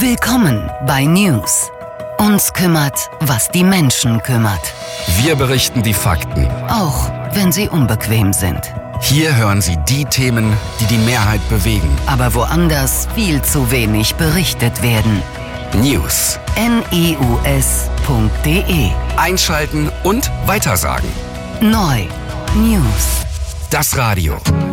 Willkommen bei News. Uns kümmert, was die Menschen kümmert. Wir berichten die Fakten. Auch wenn sie unbequem sind. Hier hören Sie die Themen, die die Mehrheit bewegen. Aber woanders viel zu wenig berichtet werden. News. news.de. Einschalten und weitersagen. Neu. News. Das Radio.